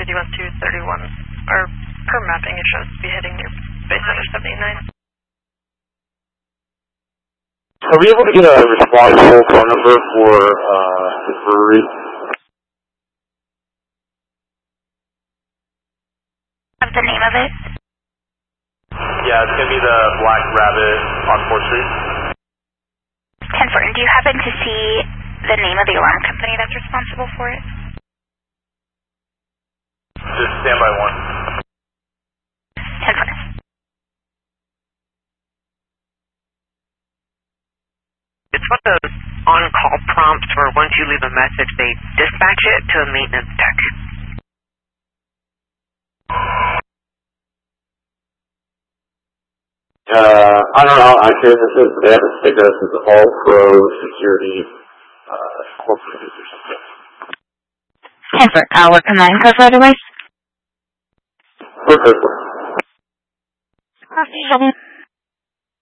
51-231, or per mapping it shows to be heading near base center 79. Are we able to get a responsible phone number for the brewery? Of the name of it? Yeah, it's going to be the Black Rabbit on 4th Street. 10-4, and do you happen to see the name of the alarm company that's responsible for it? Just standby 1. 10-4. It's one of those on-call prompts where once you leave a message, they dispatch it to a maintenance tech. I don't know how accurate this is, but they have to stick us as All Pro Security Corporate or something. 10-4, I'll work on that and cover otherwise. Perfect. Okay.